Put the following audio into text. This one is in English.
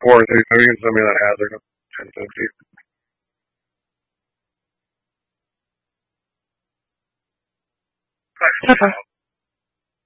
Or you can send me that hazard of 1050. Pepper.